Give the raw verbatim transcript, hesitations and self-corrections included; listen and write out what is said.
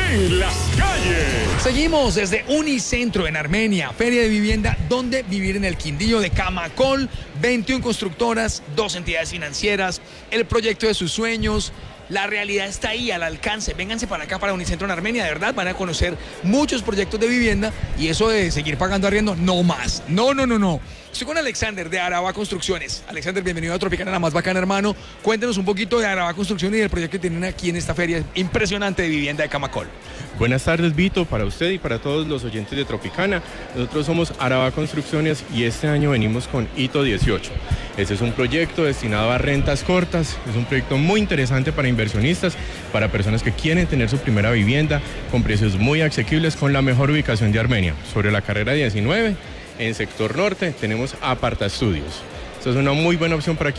en las calles. Seguimos desde Unicentro en Armenia, feria de vivienda donde vivir en el Quindío de Camacol, veintiuna constructoras, dos entidades financieras, el proyecto de sus sueños. La realidad está ahí, al alcance. Vénganse para acá, para Unicentro en Armenia, de verdad, van a conocer muchos proyectos de vivienda y eso de seguir pagando arriendo, no más. No, no, no, no. Estoy con Alexander de Araba Construcciones. Alexander, bienvenido a Tropicana, la más bacana, hermano. Cuéntenos un poquito de Araba Construcciones y del proyecto que tienen aquí en esta feria impresionante de vivienda de Camacol. Buenas tardes, Vito, para usted y para todos los oyentes de Tropicana. Nosotros somos Araba Construcciones y este año venimos con Hito dieciocho. Este es un proyecto destinado a rentas cortas, es un proyecto muy interesante para inversionistas, para personas que quieren tener su primera vivienda con precios muy asequibles, con la mejor ubicación de Armenia. Sobre la carrera diecinueve, en sector norte, tenemos Aparta Estudios. Esta es una muy buena opción para quien